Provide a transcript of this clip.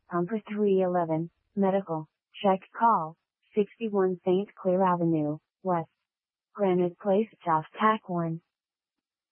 Pumper 311, Medical, check call, 61 St. Clair Avenue, West. Granite Place South TAC 1.